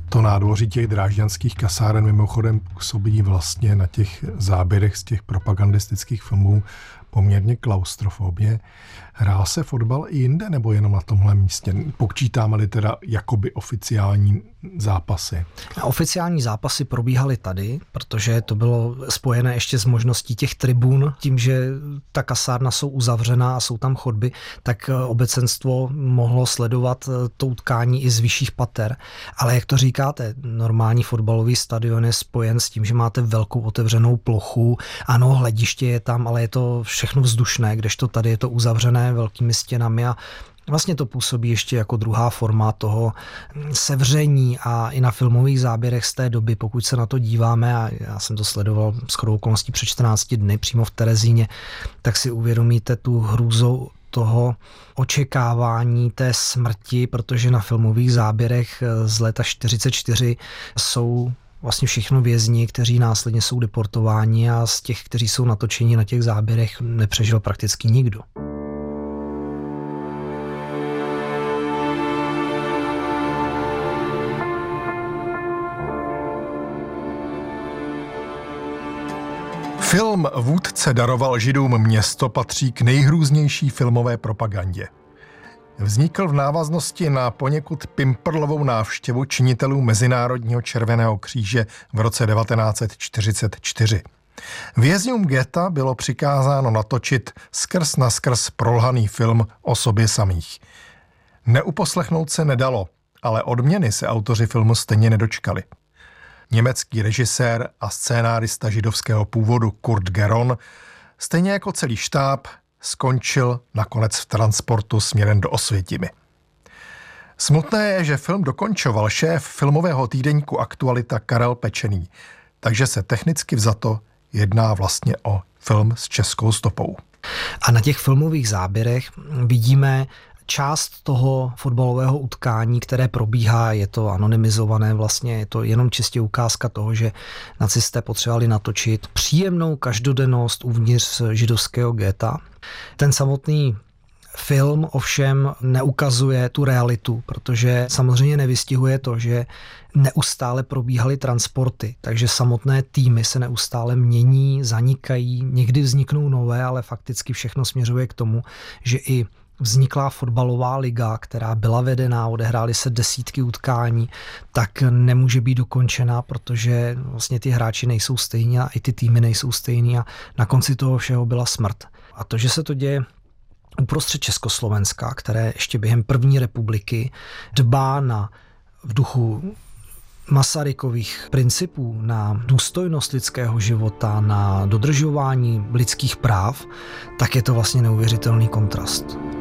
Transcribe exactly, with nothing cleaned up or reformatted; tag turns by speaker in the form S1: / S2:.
S1: To nádvoří těch drážďanských kasáren mimochodem působí vlastně na těch záběrech z těch propagandistických filmů poměrně klaustrofobně. Hrál se fotbal i jinde, nebo jenom na tomhle místě? Počítáme-li teda jakoby oficiální zápasy?
S2: Oficiální zápasy probíhaly tady, protože to bylo spojené ještě s možností těch tribun. Tím, že ta kasárna jsou uzavřená a jsou tam chodby, tak obecenstvo mohlo sledovat to utkání i z vyšších pater. Ale jak to říkáte, normální fotbalový stadion je spojen s tím, že máte velkou otevřenou plochu. Ano, hlediště je tam, ale je to všechno vzdušné, kdežto tady je to uzavřené velkými stěnami a vlastně to působí ještě jako druhá forma toho sevření a i na filmových záběrech z té doby, pokud se na to díváme, a já jsem to sledoval shodou okolností před čtrnácti dny přímo v Terezíně, tak si uvědomíte tu hrůzou toho očekávání té smrti, protože na filmových záběrech z léta čtyřicet čtyři jsou vlastně všechno vězni, kteří následně jsou deportováni a z těch, kteří jsou natočeni na těch záběrech, nepřežil prakticky nikdo.
S1: Film Vůdce daroval Židům město patří k nejhrůznější filmové propagandě. Vznikl v návaznosti na poněkud pimprlovou návštěvu činitelů Mezinárodního červeného kříže v roce devatenáct set čtyřicet čtyři. Vězňům geta bylo přikázáno natočit skrz na skrz prolhaný film o sobě samých. Neuposlechnout se nedalo, ale odměny se autoři filmu stejně nedočkali. Německý režisér a scénárista židovského původu Kurt Geron, stejně jako celý štáb, skončil nakonec v transportu směrem do Osvětimi. Smutné je, že film dokončoval šéf filmového týdeníku Aktualita Karel Pečený, takže se technicky vzato jedná vlastně o film s českou stopou.
S2: A na těch filmových záběrech vidíme část toho fotbalového utkání, které probíhá, je to anonymizované vlastně, je to jenom čistě ukázka toho, že nacisté potřebovali natočit příjemnou každodennost uvnitř židovského geta. Ten samotný film ovšem neukazuje tu realitu, protože samozřejmě nevystihuje to, že neustále probíhaly transporty, takže samotné týmy se neustále mění, zanikají, někdy vzniknou nové, ale fakticky všechno směřuje k tomu, že i vzniklá fotbalová liga, která byla vedená, odehrály se desítky utkání, tak nemůže být dokončena, protože vlastně ty hráči nejsou stejní a i ty týmy nejsou stejný a na konci toho všeho byla smrt. A to, že se to děje uprostřed Československa, které ještě během první republiky dbá na v duchu Masarykových principů na důstojnost lidského života, na dodržování lidských práv, tak je to vlastně neuvěřitelný kontrast.